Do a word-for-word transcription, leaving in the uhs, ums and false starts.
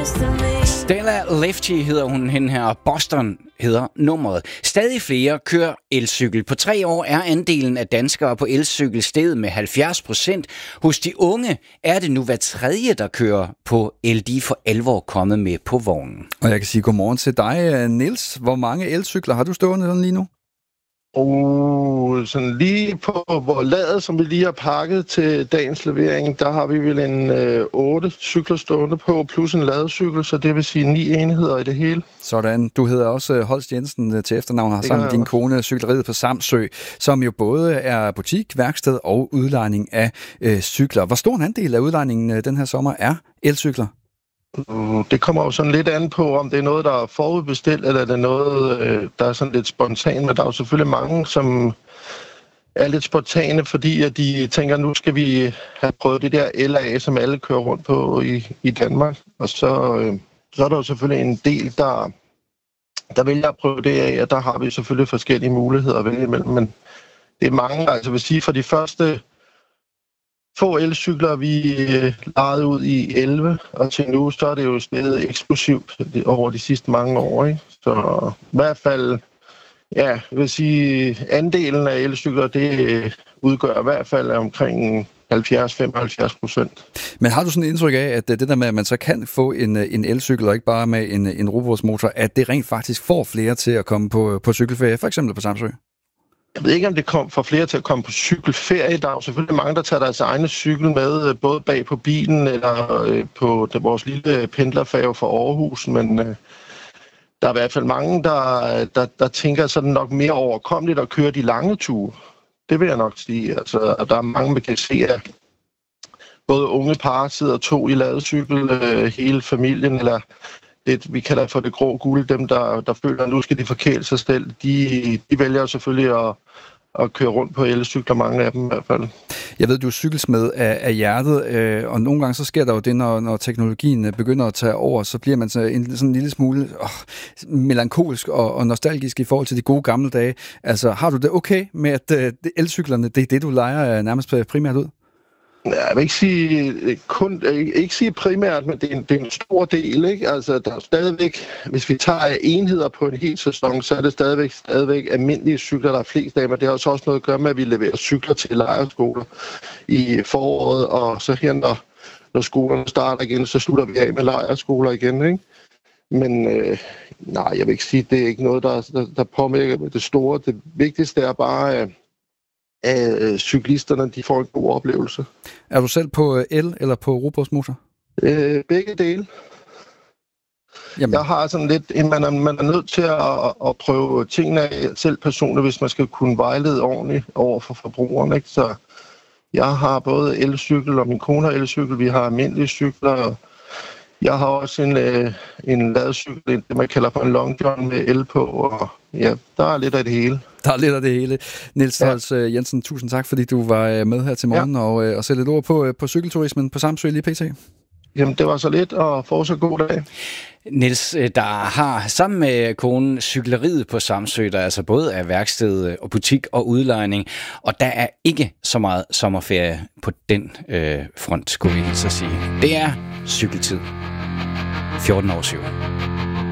Stella Lefty hedder hun, hende her, og Boston hedder nummeret. Stadig flere kører elcykel. På tre år er andelen af danskere på elcykel steget med halvfjerds procent. Hos de unge er det nu hver tredje, der kører på el. De er for alvor kommet med på vognen. Og jeg kan sige godmorgen til dig, Niels. Hvor mange elcykler har du stående lige nu? Og sådan lige på hvor ladet, som vi lige har pakket til dagens levering, der har vi vel en øh, otte cykler stående på, plus en ladecykel, så det vil sige ni enheder i det hele. Sådan. Du hedder også Holst Jensen til efternavn, har sammen med din kone Cykleriet på Samsø, som jo både er butik, værksted og udlejning af øh, cykler. Hvor stor en andel af udlejningen øh, den her sommer er elcykler? Det kommer jo sådan lidt an på, om det er noget, der er forudbestilt, eller det er noget, der er sådan lidt spontan. Men der er jo selvfølgelig mange, som er lidt spontane, fordi at de tænker, nu skal vi have prøvet det der L A, som alle kører rundt på i, i Danmark. Og så, så er der jo selvfølgelig en del, der, der vælger at prøve det af, og der har vi selvfølgelig forskellige muligheder at vælge imellem. Men det er mange, altså vil sige, for de første få elcykler, vi øh, lejede ud i elleve, og til nu, så er det jo stedet eksplosivt over de sidste mange år, ikke? Så i hvert fald, ja, jeg vil sige, andelen af elcykler, det øh, udgør i hvert fald omkring halvfjerds til femoghalvfjerds procent. Men har du sådan et indtryk af, at det der med, at man så kan få en, en elcykel, og ikke bare med en, en robotsmotor, at det rent faktisk får flere til at komme på, på cykelferie, for eksempel på Samsø? Jeg ved ikke, om det kom for flere til at komme på cykelferie. Der er jo selvfølgelig mange, der tager deres egne cykel med, både bag på bilen eller øh, på det, vores lille pendlerfærge fra Aarhus. Men øh, der er i hvert fald mange, der, der, der tænker sådan nok mere overkommeligt at køre de lange ture. Det vil jeg nok sige. Altså, der er mange, man kan se, at både unge par sidder to i ladecykel, øh, hele familien, eller det, vi kalder for det grå guld, dem der, der føler, at nu skal de forkæle sig selv, de, de vælger selvfølgelig at, at køre rundt på elcykler, mange af dem i hvert fald. Jeg ved, du er cykelsmed af, af hjertet, øh, og nogle gange så sker der jo det, når, når teknologien begynder at tage over, så bliver man så en, sådan en lille smule åh, melankolsk og, og nostalgisk i forhold til de gode gamle dage. Altså, har du det okay med, at øh, elcyklerne, det er det, du leger nærmest primært ud? Jeg vil ikke sige, kun, ikke sige primært, men det er, en, det er en stor del, ikke? Altså, der er stadigvæk, hvis vi tager enheder på en hel sæson, så er det stadigvæk, stadigvæk almindelige cykler, der er flest af, men det har også noget at gøre med, at vi leverer cykler til lejrskoler i foråret, og så her, når, når skolerne starter igen, så slutter vi af med lejrskoler igen, ikke? Men øh, nej, jeg vil ikke sige, det er ikke noget, der, der, der påvirker det store. Det vigtigste er bare, at at cyklisterne, de får en god oplevelse. Er du selv på el eller på robotsmotor? Øh, begge dele. Jamen. Jeg har sådan lidt, man er, man er nødt til at, at prøve tingene af selv personligt, hvis man skal kunne vejlede ordentligt over for forbrugeren, ikke? Så jeg har både elcykel, og min kone har elcykel, vi har almindelige cykler, og jeg har også en, øh, en ladecykel, det man kalder for en long john med el på, og ja, der er lidt af det hele. Der er lidt af det hele. Niels Holst ja. Jensen, tusind tak, fordi du var med her til morgen, ja. og, og sætte et ord på, på cykelturismen på Samsø lige pt. Jamen, det var så lidt, og fortsat god dag. Niels, der har sammen med konen Cykleriet på Samsø, der altså både er værksted og butik og udlejning, og der er ikke så meget sommerferie på den øh, front, skulle vi så sige. Det er cykeltid. fjorten år syv.